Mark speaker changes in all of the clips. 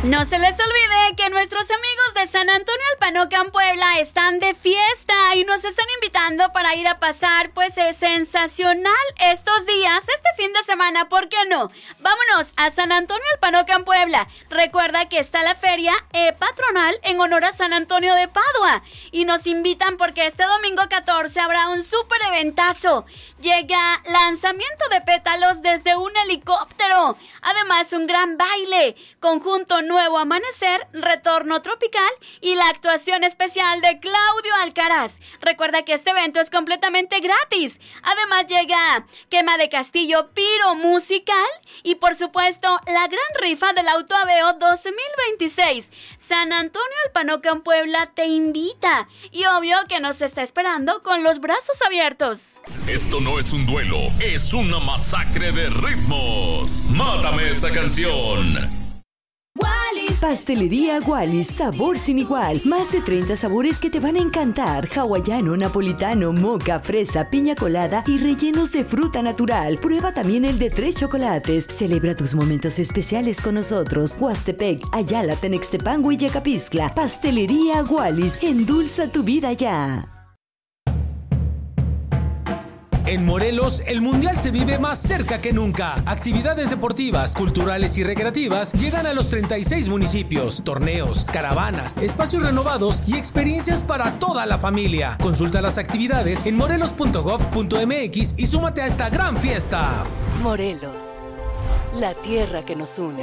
Speaker 1: No se les olvide que nuestros amigos de San Antonio Alpanocan, Puebla, están de fiesta y nos están invitando para ir a pasar, pues es sensacional estos días, este fin de semana, ¿por qué no? Vámonos a San Antonio Alpanocan, Puebla. Recuerda que está la feria patronal en honor a San Antonio de Padua y nos invitan porque este domingo 14 habrá un súper eventazo. Llega lanzamiento de pétalos desde un helicóptero, además un gran baile, conjunto Nuevo Amanecer, Retorno Tropical y la actuación especial de Claudio Alcaraz. Recuerda que este evento es completamente gratis. Además llega quema de castillo piro musical y por supuesto la gran rifa del Auto Aveo 2026. San Antonio Alpanocan, Puebla te invita y obvio que nos está esperando con los brazos abiertos.
Speaker 2: Esto no es un duelo, es una masacre de ritmos. Mátame esta canción.
Speaker 3: Pastelería Wallis, sabor sin igual. Más de 30 sabores que te van a encantar. Hawaiano, napolitano, moca, fresa, piña colada y rellenos de fruta natural. Prueba también el de 3 chocolates. Celebra tus momentos especiales con nosotros. Huastepec, Ayala, Tenextepango y Yecapixtla. Pastelería Wallis, endulza tu vida ya.
Speaker 4: En Morelos, el Mundial se vive más cerca que nunca. Actividades deportivas, culturales y recreativas llegan a los 36 municipios. Torneos, caravanas, espacios renovados y experiencias para toda la familia. Consulta las actividades en morelos.gov.mx y súmate a esta gran fiesta.
Speaker 5: Morelos, la tierra que nos une.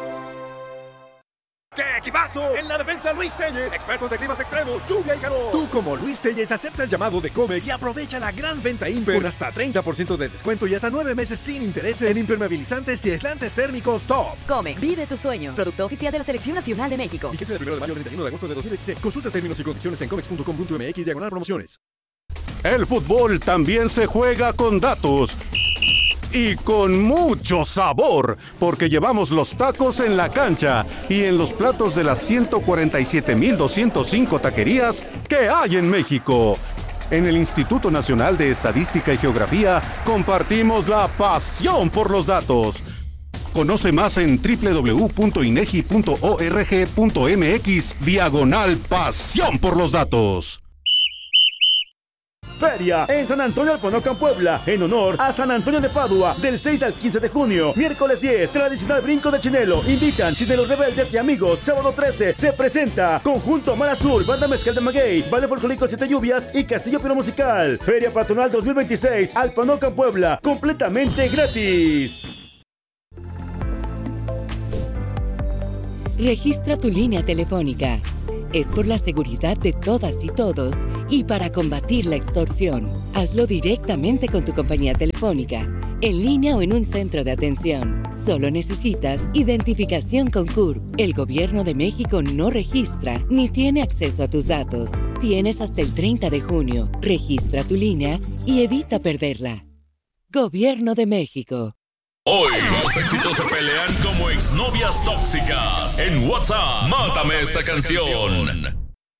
Speaker 6: ¡Qué equipazo! En la defensa, Luis Telles, expertos de climas extremos, lluvia y calor. Tú, como Luis Telles, acepta el llamado de Comex y aprovecha la gran venta Imper con hasta 30% de descuento y hasta 9 meses sin intereses en impermeabilizantes y aislantes térmicos top.
Speaker 5: Comex, vive tus sueños. Producto oficial de la Selección Nacional de México.
Speaker 6: Fíjese del 1 de mayo al 31 de agosto de 2016. Consulta términos y condiciones en comex.com.mx/promociones.
Speaker 7: El fútbol también se juega con datos. Y con mucho sabor, porque llevamos los tacos en la cancha y en los platos de las 147,205 taquerías que hay en México. En el Instituto Nacional de Estadística y Geografía compartimos la pasión por los datos. Conoce más en www.inegi.org.mx/pasión por los datos.
Speaker 6: Feria en San Antonio Alpanocan, Puebla, en honor a San Antonio de Padua, del 6 al 15 de junio. Miércoles 10, tradicional brinco de Chinelo. Invitan Chinelos Rebeldes y amigos. Sábado 13, se presenta Conjunto Mar Azul, Banda Mezcal de Maguey, Baile Folclórico 7 Lluvias y Castillo Piro Musical. Feria Patronal 2026, Alpanocan, Puebla, completamente gratis.
Speaker 8: Registra tu línea telefónica. Es por la seguridad de todas y todos y para combatir la extorsión. Hazlo directamente con tu compañía telefónica, en línea o en un centro de atención. Solo necesitas identificación con CURP. El Gobierno de México no registra ni tiene acceso a tus datos. Tienes hasta el 30 de junio. Registra tu línea y evita perderla. Gobierno de México.
Speaker 2: Hoy los éxitos se pelean como exnovias tóxicas. En WhatsApp, mátame esta canción.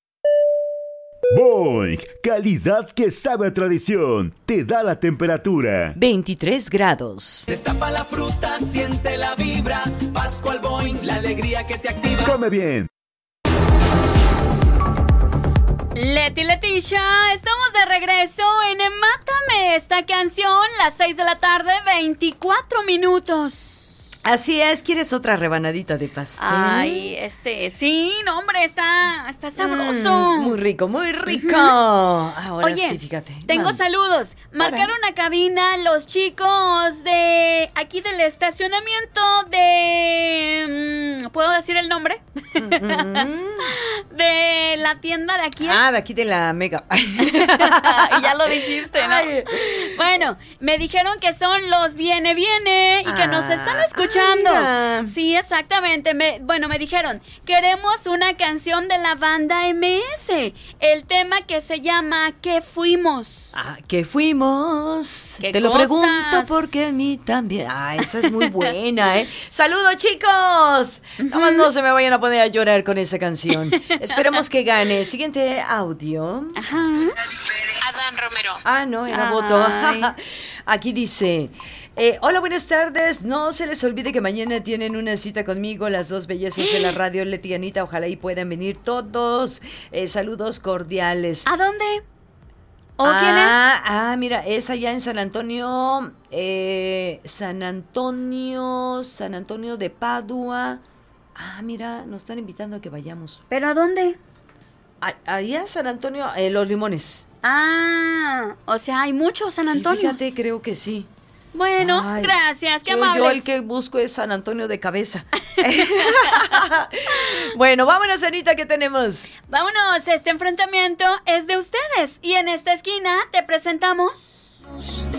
Speaker 6: Boing, calidad que sabe a tradición. Te da la temperatura.
Speaker 3: 23 grados.
Speaker 9: Destapa la fruta, siente la vibra. Pascual Boing, la alegría que te activa.
Speaker 6: Come bien.
Speaker 1: Leticia, estamos de regreso en Mátame esta canción, las 6 de la tarde, 24 minutos.
Speaker 3: Así es, ¿quieres otra rebanadita de pastel?
Speaker 1: Ay, sí, no hombre, está sabroso.
Speaker 3: Muy rico, muy rico. Ahora
Speaker 1: Oye,
Speaker 3: sí, fíjate.
Speaker 1: Tengo saludos. Marcaron a cabina los chicos de aquí del estacionamiento de... ¿puedo decir el nombre? De la tienda de aquí.
Speaker 3: Ah, de aquí de la Mega.
Speaker 1: Y ya lo dijiste, ¿no? Ay. Bueno, me dijeron que son los Viene y que nos están escuchando. Sí, exactamente. Me dijeron, queremos una canción de la banda MS. El tema que se llama ¿Qué fuimos?
Speaker 3: ¿Qué fuimos?
Speaker 1: ¿Qué
Speaker 3: Te lo
Speaker 1: cosas?
Speaker 3: pregunto porque a mí también. Esa es muy buena, ¿eh? ¡Saludos, chicos! Nada más no se me vayan a poner a llorar con esa canción. Esperemos que gane. Siguiente audio.
Speaker 1: Ajá.
Speaker 10: Adán Romero.
Speaker 3: No, era voto. Aquí dice...
Speaker 10: Hola, buenas tardes. No se les olvide que mañana tienen una cita conmigo, las dos bellezas de la radio, Leti y Anita. Ojalá y puedan venir todos. Saludos cordiales.
Speaker 1: ¿A dónde? ¿O quién es?
Speaker 10: Mira, es allá en San Antonio. San Antonio de Padua. Mira, nos están invitando a que vayamos.
Speaker 1: ¿Pero a dónde?
Speaker 10: Allá San Antonio, Los Limones.
Speaker 1: O sea, hay muchos San Antonio.
Speaker 10: Sí, fíjate, creo que sí.
Speaker 1: Bueno, gracias, qué amables.
Speaker 10: Yo el que busco es San Antonio de cabeza. Bueno, vámonos, Anita, ¿qué tenemos?
Speaker 1: Vámonos, este enfrentamiento es de ustedes. Y en esta esquina te presentamos...